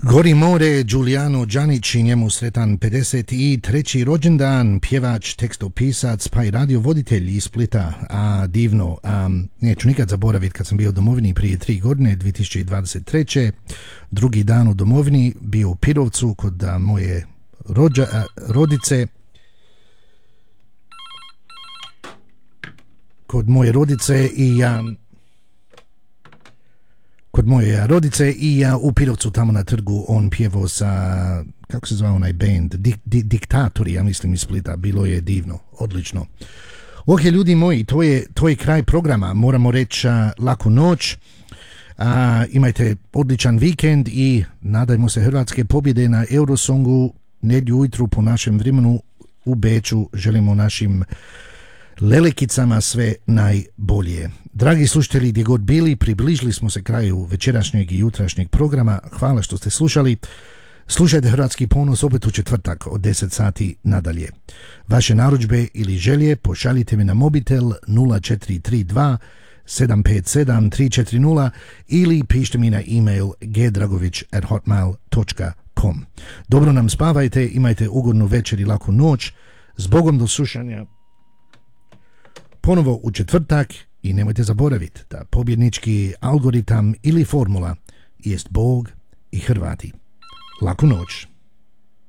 Gori more, Giuliano Đanić i njemu sretan 53. rođendan, pjevač, tekstopisac pa i radiovoditelj iz Splita, a divno, neću nikad zaboraviti kad sam bio u domovini prije 3 godine, 2023. Drugi dan u domovini, bio u Pirovcu kod moje rodice, kod moje rodice i ja u Pirovcu tamo na trgu on pjevao sa, kako se zvao onaj band, Diktatori, ja mislim iz Splita, bilo je divno, odlično. Ok, ljudi moji, to je kraj programa, moramo reći laku noć, imajte odličan vikend i nadajmo se hrvatske pobjede na Eurosongu nedjelju ujutru po našem vremenu u Beču, želimo našim lelekicama sve najbolje. Dragi slušatelji, gdje god bili, približili smo se kraju večerašnjeg i jutrašnjeg programa. Hvala što ste slušali. Slušajte Hrvatski ponos opet u četvrtak od 10 sati nadalje. Vaše narudžbe ili želje pošaljite mi na mobitel 0432 757 340 ili pišite mi na e-mail gdragović@hotmail.com. Dobro nam spavajte, imajte ugodnu večer i laku noć. Zbogom do slušanja ponovo u četvrtak i nemojte zaboraviti da pobjednički algoritam ili formula jest Bog i Hrvati. Laku noć.